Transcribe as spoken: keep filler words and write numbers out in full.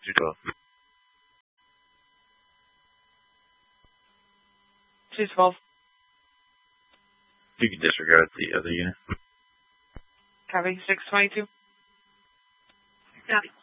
two twelve. two twelve. You can disregard the other unit. Copy. six twenty-two. Copy.